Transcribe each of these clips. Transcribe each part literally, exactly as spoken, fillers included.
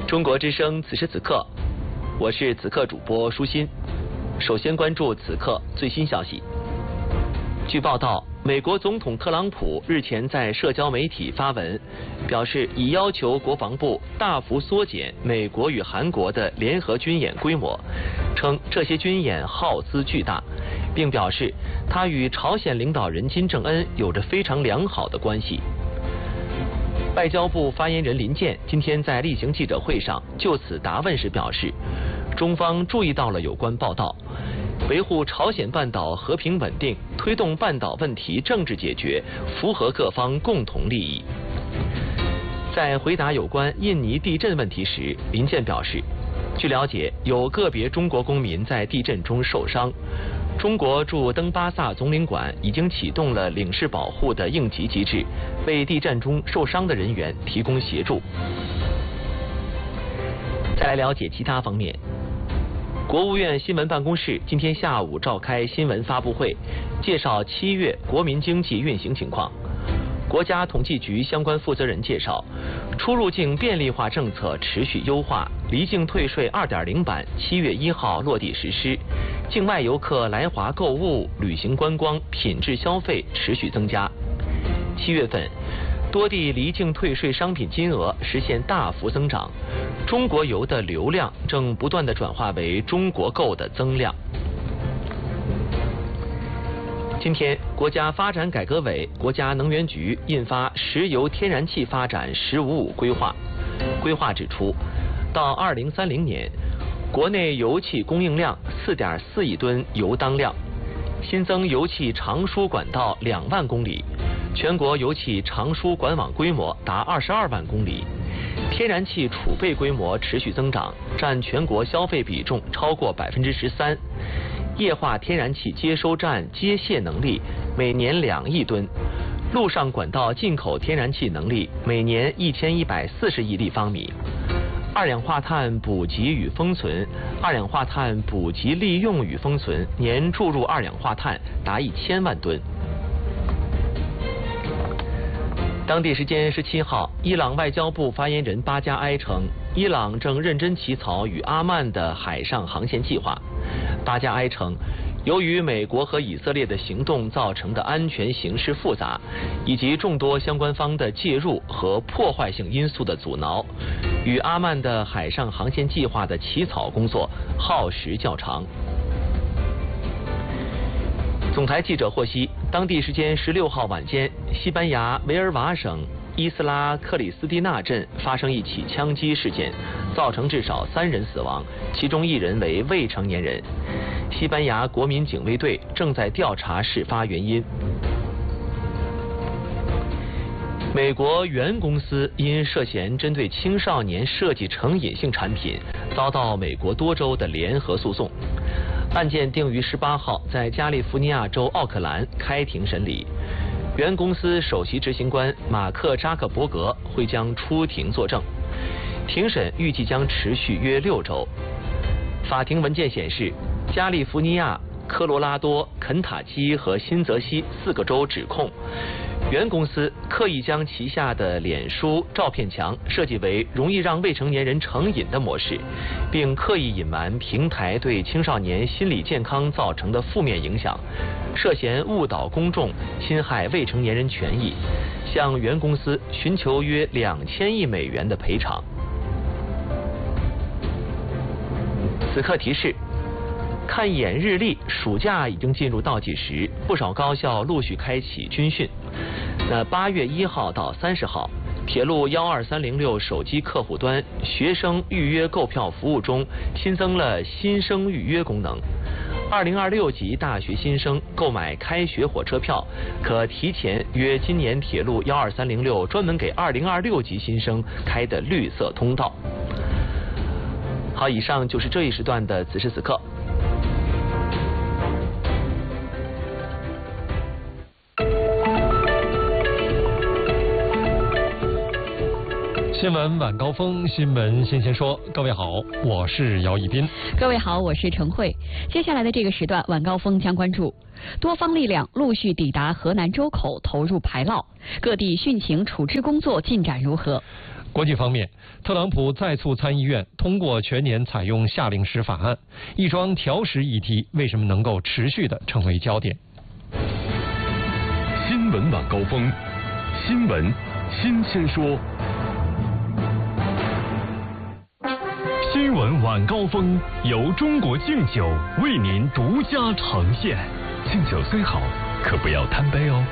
中国之声此时此刻，我是此刻主播舒心。首先关注此刻最新消息。据报道，美国总统特朗普日前在社交媒体发文，表示已要求国防部大幅缩减美国与韩国的联合军演规模，称这些军演耗资巨大，并表示他与朝鲜领导人金正恩有着非常良好的关系。外交部发言人林健今天在例行记者会上就此答问时表示，中方注意到了有关报道，维护朝鲜半岛和平稳定，推动半岛问题政治解决，符合各方共同利益。在回答有关印尼地震问题时，林健表示，据了解，有个别中国公民在地震中受伤。中国驻登巴萨总领馆已经启动了领事保护的应急机制，为地震中受伤的人员提供协助。再来了解其他方面。国务院新闻办公室今天下午召开新闻发布会，介绍七月国民经济运行情况。国家统计局相关负责人介绍，出入境便利化政策持续优化，离境退税 二点零 版七月一号落地实施，境外游客来华购物、旅行观光、品质消费持续增加。七月份，多地离境退税商品金额实现大幅增长，中国游的流量正不断地转化为中国购的增量。今天，国家发展改革委、国家能源局印发《石油天然气发展“十五五”规划》。规划指出，到二零三零年，国内油气供应量 四点四亿吨油当量，新增油气长输管道两万公里，全国油气长输管网规模达二十二万公里，天然气储备规模持续增长，占全国消费比重超过百分之十三。液化天然气接收站接卸能力每年两亿吨，陆上管道进口天然气能力每年一千一百四十亿立方米。二氧化碳补给与封存、二氧化碳补给利用与封存年注入二氧化碳达一千万吨。当地时间十七号，伊朗外交部发言人巴加埃称，伊朗正认真起草与阿曼的海上航线计划。巴加埃称，由于美国和以色列的行动造成的安全形势复杂，以及众多相关方的介入和破坏性因素的阻挠，与阿曼的海上航线计划的起草工作耗时较长。总台记者获悉，当地时间十六号晚间，西班牙维尔瓦省伊斯拉克里斯蒂纳镇发生一起枪击事件，造成至少三人死亡，其中一人为未成年人。西班牙国民警卫队正在调查事发原因。美国原公司因涉嫌针对青少年设计成瘾性产品，遭到美国多州的联合诉讼。案件定于十八号在加利福尼亚州奥克兰开庭审理。原公司首席执行官马克扎克伯格会将出庭作证，庭审预计将持续约六周。法庭文件显示，加利福尼亚、科罗拉多、肯塔基和新泽西四个州指控原公司刻意将旗下的脸书照片墙设计为容易让未成年人成瘾的模式，并刻意隐瞒平台对青少年心理健康造成的负面影响，涉嫌误导公众、侵害未成年人权益，向原公司寻求约两千亿美元的赔偿。此刻提示：看一眼日历，暑假已经进入倒计时，不少高校陆续开启军训。那八月一号到三十号，铁路幺二三零六手机客户端学生预约购票服务中新增了新生预约功能。二零二六级大学新生购买开学火车票，可提前约今年铁路幺二三零六专门给二零二六级新生开的绿色通道。好，以上就是这一时段的此时此刻。 新闻晚高峰，新闻先先说。各位好，我是姚一斌。 各位好，我是陈慧。接下来的这个时段，晚高峰将关注多方力量陆续抵达河南周口，投入排涝，各地汛情处置工作进展如何？ 国际方面，特朗普再促参议院通过全年采用夏令时法案，一桩调时议题为什么能够持续的成为焦点？ 新闻晚高峰，新闻新鲜说。新闻晚高峰由中国敬酒为您独家呈现。敬酒虽好，可不要贪杯哦。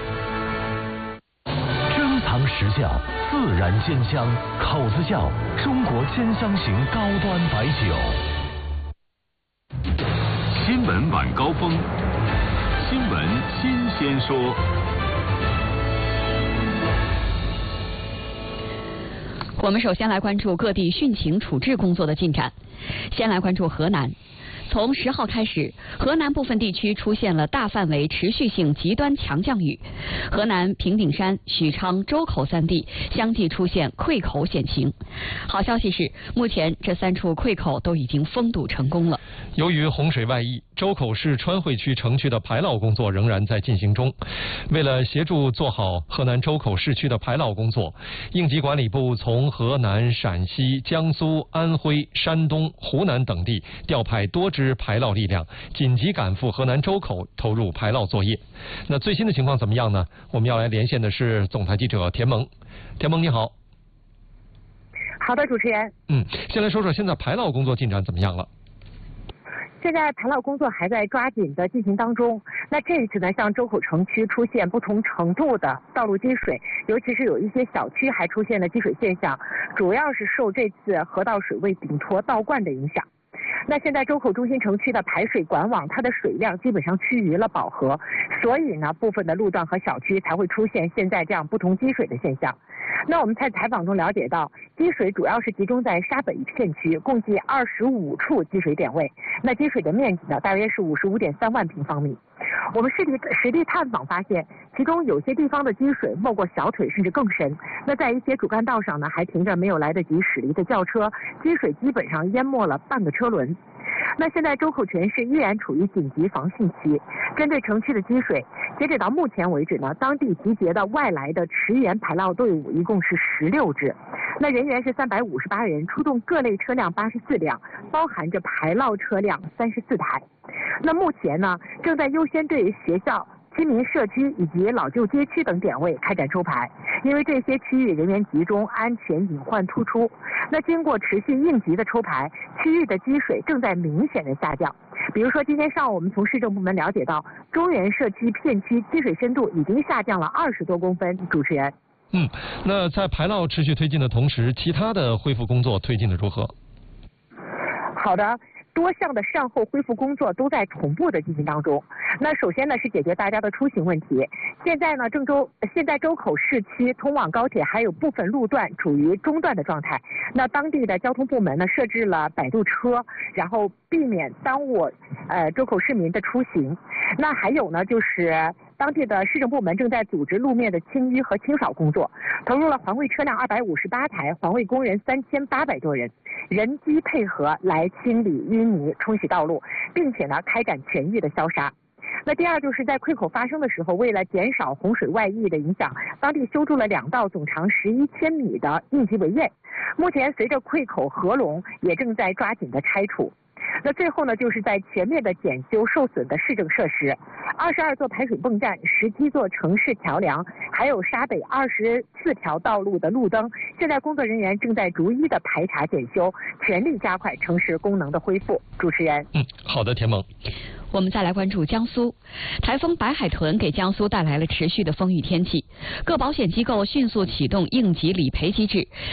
珍藏实窖，自然兼香，口子窖中国兼香型高端白酒。新闻晚高峰，新闻新鲜说。 我们首先来关注各地汛情处置工作的进展。先来关注河南。从十号开始，河南部分地区出现了大范围持续性极端强降雨。河南平顶山、许昌、周口三地相继出现溃口险情。好消息是，目前这三处溃口都已经封堵成功了。 由于洪水外溢，周口市川汇区城区的排涝工作仍然在进行中。为了协助做好河南周口市区的排涝工作，应急管理部从河南、陕西、江苏、安徽、山东、湖南等地调派多支排涝力量，紧急赶赴河南周口投入排涝作业。那最新的情况怎么样呢？我们要来连线的是总台记者田萌。田萌你好。 好的，主持人。 嗯，先来说说现在排涝工作进展怎么样了？ 现在排涝工作还在抓紧的进行当中。那这一次呢，像周口城区出现不同程度的道路积水，尤其是有一些小区还出现了积水现象，主要是受这次河道水位顶托倒灌的影响。那现在周口中心城区的排水管网，它的水量基本上趋于了饱和，所以呢，部分的路段和小区才会出现现在这样不同积水的现象。那我们在采访中了解到，积水主要是集中在沙北片区，共计二十五处积水点位。那积水的面积呢，大约是五十五点三万平方米。我们实地实地探访发现，其中有些地方的积水没过小腿，甚至更深。那在一些主干道上呢，还停着没有来得及驶离的轿车，积水基本上淹没了半个车轮。那现在周口全市依然处于紧急防汛期。针对城区的积水，截止到目前为止呢，当地集结的外来的驰援排涝队伍一共是十六支，那人员是三百五十八人，出动各类车辆八十四辆，包含着排涝车辆三十四台。那目前呢，正在优先对学校、居民社区以及老旧街区等点位开展抽排，因为这些区域人员集中，安全隐患突出。那经过持续应急的抽排，区域的积水正在明显的下降。比如说今天上午我们从市政部门了解到，中原社区片区积水深度已经下降了二十多公分。主持人。 嗯，那在排涝持续推进的同时，其他的恢复工作推进的如何？ 好的。多项的善后恢复工作都在同步的进行当中。那首先呢是解决大家的出行问题。现在呢郑州现在周口市区通往高铁还有部分路段处于中断的状态。那当地的交通部门呢设置了摆渡车，然后避免耽误呃周口市民的出行。那还有呢就是当地的市政部门正在组织路面的清淤和清扫工作，投入了环卫车辆二百五十八台，环卫工人三千八百多人，人机配合来清理淤泥、冲洗道路，并且呢开展全域的消杀。那第二就是在溃口发生的时候，为了减少洪水外溢的影响，当地修筑了两道总长十一千米的应急围堰。目前随着溃口合拢，也正在抓紧的拆除。那最后呢，就是在全面的检修受损的市政设施，二十二座排水泵站、十七座城市桥梁，还有沙北二十四条道路的路灯，现在工作人员正在逐一的排查检修，全力加快城市功能的恢复。主持人。 嗯，好的，田萌。 我们再来关注江苏，台风白海豚给江苏带来了持续的风雨天气，各保险机构迅速启动应急理赔机制，